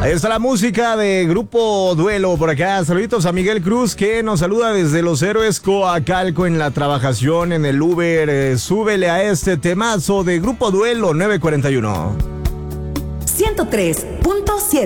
Ahí está la música de Grupo Duelo por acá. Saluditos a Miguel Cruz, que nos saluda desde Los Héroes, Coacalco, en la trabajación en el Uber. Súbele a este temazo de Grupo Duelo 941. 103.7